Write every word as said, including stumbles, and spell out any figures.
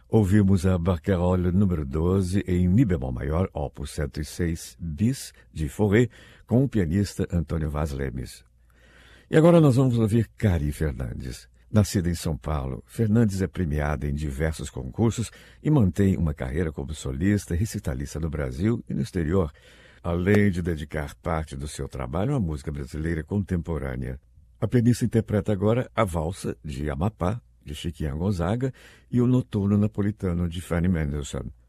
Ouvimos a Barcarolle número doze em Mi bemol maior, opus cento e seis bis, de Fauré, com o pianista Antônio Vaz Lemes. E agora nós vamos ouvir Cari Fernandes. Nascida em São Paulo, Fernandes é premiada em diversos concursos e mantém uma carreira como solista e recitalista no Brasil e no exterior, além de dedicar parte do seu trabalho à música brasileira contemporânea. A pianista interpreta agora a Valsa de Amapá, de Chiquinha Gonzaga, e o Noturno Napolitano de Fanny Mendelssohn.